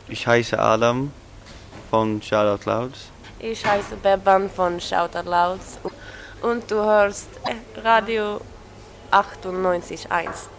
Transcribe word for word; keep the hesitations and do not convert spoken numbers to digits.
Ich heiße Adam von Shoutout Louds. Ich heiße Beban von Shoutout Louds und du hörst Radio achtundneunzig Komma eins.